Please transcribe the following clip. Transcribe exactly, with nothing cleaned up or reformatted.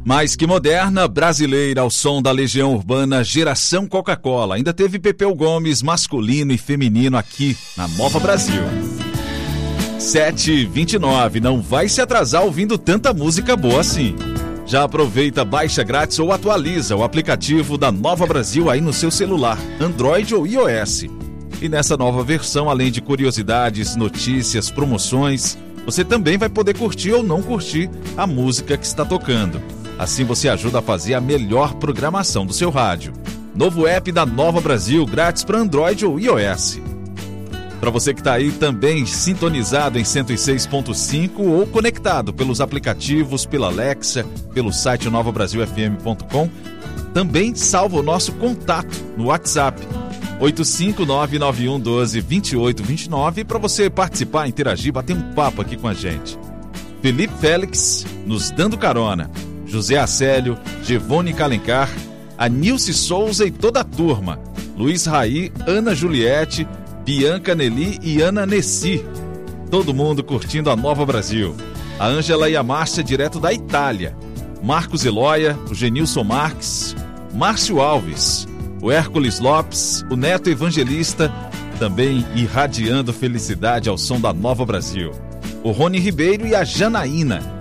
Mais que moderna, brasileira ao som da Legião Urbana Geração Coca-Cola. Ainda teve Pepeu Gomes masculino e feminino aqui na Nova Brasil. sete e vinte e nove, não vai se atrasar ouvindo tanta música boa assim. Já aproveita, baixa grátis ou atualiza o aplicativo da Nova Brasil aí no seu celular, Android ou iOS. E nessa nova versão, além de curiosidades, notícias, promoções, você também vai poder curtir ou não curtir a música que está tocando. Assim você ajuda a fazer a melhor programação do seu rádio. Novo app da Nova Brasil, grátis para Android ou iOS. Para você que está aí também sintonizado em cento e seis ponto cinco ou conectado pelos aplicativos, pela Alexa, pelo site nova brasil f m ponto com, também salva o nosso contato no WhatsApp oito cinco nove nove um um dois dois oito dois nove para você participar, interagir, bater um papo aqui com a gente. Felipe Félix nos dando carona. José Acélio, Gevone Calencar, Anilce Souza e toda a turma. Luiz Raí, Ana Juliette, Bianca Nelly e Ana Nessi. Todo mundo curtindo a Nova Brasil. A Ângela e a Márcia direto da Itália. Marcos Eloia, o Genilson Marques, Márcio Alves, o Hércules Lopes, o Neto Evangelista, também irradiando felicidade ao som da Nova Brasil. O Rony Ribeiro e a Janaína.